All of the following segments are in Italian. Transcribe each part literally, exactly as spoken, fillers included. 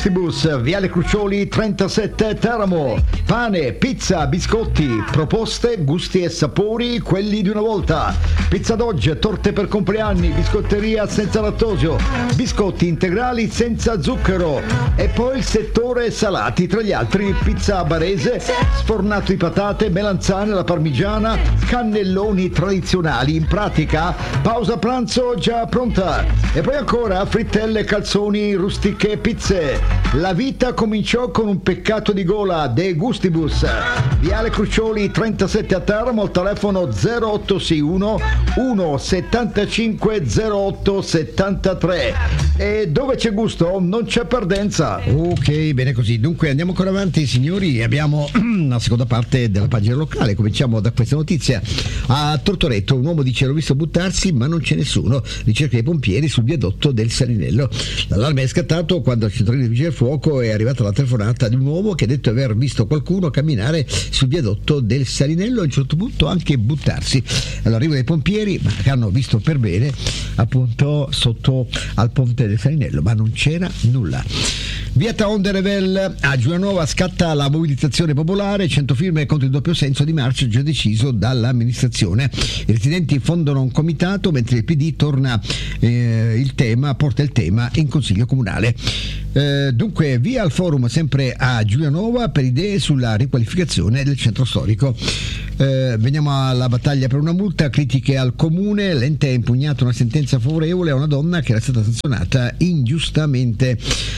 Bus, Viale Crucioli trentasette Teramo. Pane, pizza, biscotti, proposte, gusti e sapori, quelli di una volta. Pizza d'oggi, torte per compleanni, biscotteria senza lattosio, biscotti integrali senza zucchero. E poi il settore salati, tra gli altri pizza barese, sfornato di patate, melanzane alla parmigiana, cannelloni tradizionali. In pratica, pausa pranzo già pronta. E poi ancora frittelle, calzoni, rustiche, pizze. La vita cominciò con un peccato di gola, De Gustibus, Viale Crucioli trentasette a Teramo, al telefono zero otto sei uno uno settantacinque zero otto settantatré. E dove c'è gusto non c'è perdenza. Ok, bene così. Dunque andiamo ancora avanti, signori. Abbiamo la seconda parte della pagina locale. Cominciamo da questa notizia. A Tortoreto un uomo dice: l'ho visto buttarsi ma non c'è nessuno. Ricerca dei pompieri sul viadotto del Salinello. L'allarme è scattato quando al centrale di vigili del fuoco è arrivata la telefonata di un uomo che ha detto aver visto qualcuno camminare sul viadotto del Salinello e a un certo punto anche buttarsi. All'arrivo dei pompieri, ma che hanno visto per bene appunto sotto al ponte del Salinello, ma non c'era nulla. Via Taon de Revel a Giulianova scatta la mobilitazione popolare, cento firme contro il doppio senso di marcia già deciso dall'amministrazione. I residenti fondano un comitato mentre il P D torna eh, il tema, porta il tema in consiglio comunale. Eh, dunque via al forum sempre a Giulianova per idee sulla riqualificazione del centro storico. Eh, veniamo alla battaglia per una multa, critiche al comune, l'ente ha impugnato una sentenza favorevole a una donna che era stata sanzionata ingiustamente.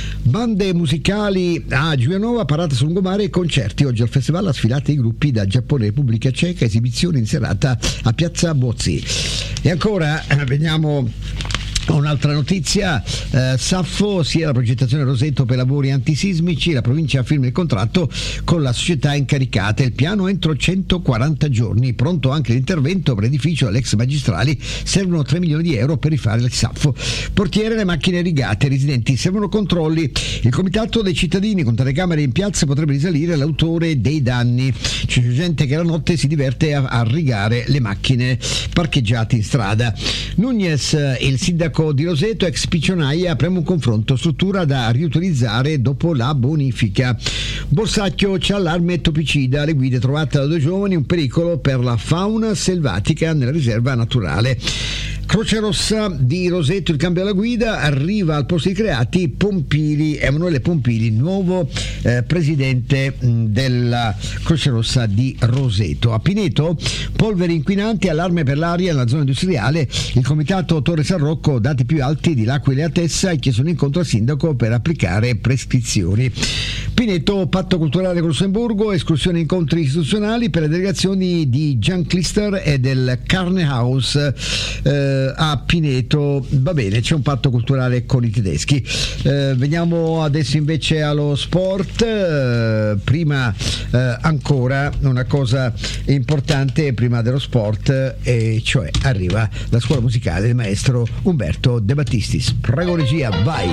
Bande musicali a Giulianova, parata sul lungomare e concerti. Oggi al festival a sfilate i gruppi da Giappone e Repubblica Ceca, esibizione in serata a Piazza Bozzi. E ancora eh, veniamo un'altra notizia, eh, Saffo, sia la progettazione Roseto per lavori antisismici, la provincia firma il contratto con la società incaricata, il piano entro centoquaranta giorni, pronto anche l'intervento per l'edificio all'ex magistrali, servono tre milioni di euro per rifare il Saffo. Portiere, le macchine rigate, residenti, servono controlli, il comitato dei cittadini con telecamere in piazza potrebbe risalire l'autore dei danni, c'è gente che la notte si diverte a, a rigare le macchine parcheggiate in strada. Nunez, il sindaco di Roseto, ex piccionaia, apriamo un confronto, struttura da riutilizzare dopo la bonifica. Borsacchio, c'è allarme topicida, le guide trovate da due giovani, un pericolo per la fauna selvatica nella riserva naturale. Croce Rossa di Roseto, il cambio alla guida, arriva al posto di creati Pompili, Emanuele Pompili, nuovo eh, presidente mh, della Croce Rossa di Roseto. A Pineto, polveri inquinanti, allarme per l'aria nella zona industriale, il comitato Torre San Rocco, dati più alti di L'Aquila e Atessa, ha chiesto un incontro al sindaco per applicare prescrizioni. Pineto, patto culturale con Lussemburgo, esclusione incontri istituzionali per le delegazioni di Jan Klister e del Carne House eh, a Pineto. Va bene, c'è un patto culturale con i tedeschi. Eh, veniamo adesso invece allo sport. Eh, prima eh, ancora una cosa importante prima dello sport, e cioè arriva la scuola musicale del maestro Umberto De Battistis. Prego regia,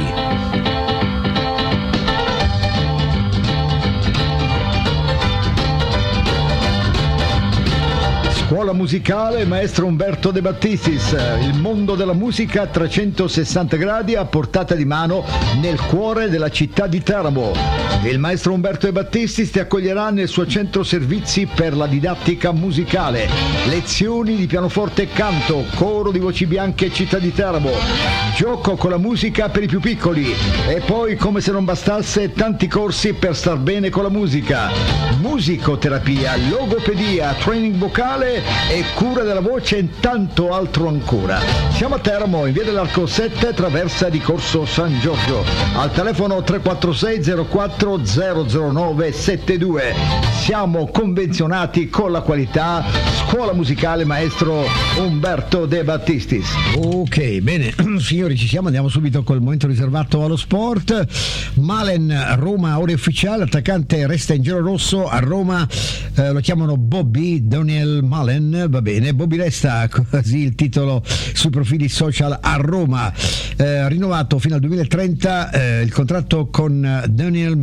vai. Scuola musicale maestro Umberto De Battistis, il mondo della musica a trecentosessanta gradi a portata di mano nel cuore della città di Teramo. Il maestro Umberto De Battistis ti accoglierà nel suo centro servizi per la didattica musicale, lezioni di pianoforte e canto, coro di voci bianche città di Teramo, gioco con la musica per i più piccoli e poi, come se non bastasse, tanti corsi per star bene con la musica, musicoterapia, logopedia, training vocale e cura della voce e tanto altro ancora. Siamo a Teramo, in via dell'Arco sette, traversa di Corso San Giorgio, al telefono tre quattro sei zero quattro zero zero nove sette due. Siamo convenzionati con la qualità. Scuola musicale maestro Umberto De Battistis. Ok, bene, signori, ci siamo, andiamo subito col momento riservato allo sport. Malen, Roma, ora ufficiale, attaccante resta in giro rosso a Roma, eh, lo chiamano Bobby, Daniel Malen, va bene, Bobby resta, così il titolo sui profili social a Roma, eh, rinnovato fino al duemilatrenta eh, il contratto con Daniel Malen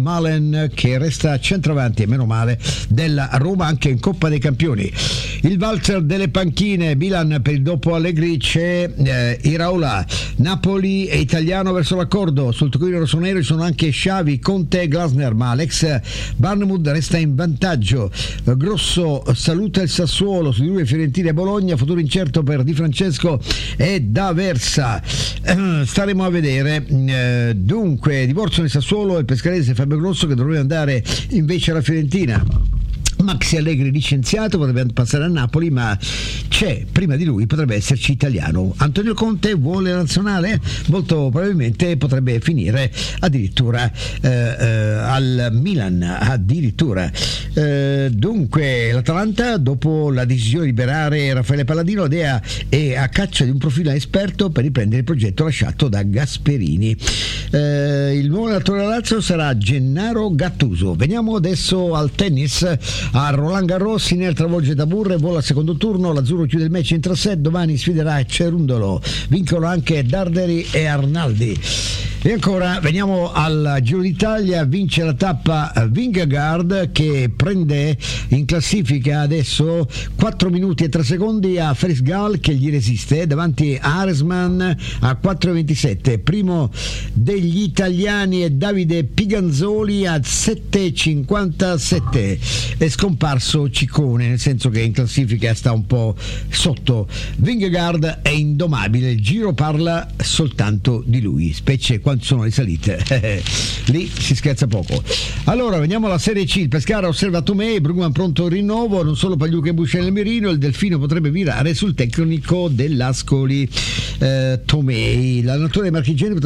Malen, che resta centravanti, e meno male, della Roma anche in Coppa dei Campioni. Il valzer delle panchine, Milan per il dopo Allegri, c'è eh, Iraola, Napoli è italiano verso l'accordo, sul taccuino rossonero ci sono anche Xavi, Conte e Glasner, ma Alex Barnemud resta in vantaggio. Grosso saluta il Sassuolo, su di lui Fiorentina e Bologna, futuro incerto per Di Francesco e D'Aversa. Eh, staremo a vedere. Eh, dunque, divorzio nel Sassuolo, il pescarese Fabio Grosso che dovrebbe andare invece alla Fiorentina. Maxi Allegri licenziato, potrebbe passare a Napoli, ma c'è prima di lui, potrebbe esserci italiano. Antonio Conte vuole la nazionale? Molto probabilmente potrebbe finire addirittura eh, eh, al Milan, addirittura. Eh, dunque l'Atalanta, dopo la decisione di liberare Raffaele Palladino, la Dea è a caccia di un profilo esperto per riprendere il progetto lasciato da Gasperini. Eh, il nuovo allenatore della Lazio sarà Gennaro Gattuso. Veniamo adesso al tennis. A Roland Garros Sinner travolge Tabur e vola al secondo turno, l'azzurro chiude il match in tre set, domani sfiderà Cerundolo, vincono anche Darderi e Arnaldi. E ancora veniamo al Giro d'Italia, vince la tappa Vingegaard che prende in classifica adesso quattro minuti e tre secondi a Felix Gall che gli resiste davanti a Aresman a quattro e ventisette. Primo degli italiani è Davide Piganzoli a sette e cinquantasette. È scomparso Ciccone, nel senso che in classifica sta un po' sotto. Vingegaard è indomabile, il Giro parla soltanto di lui, specie quando sono le salite. Lì si scherza poco. Allora veniamo alla Serie C. Il Pescara osserva Tomei, Brugman pronto al rinnovo, non solo Pagliuca e Buscè nel mirino, il Delfino potrebbe virare sul tecnico dell'Ascoli. eh, Tomei, l'allenatore marchigiani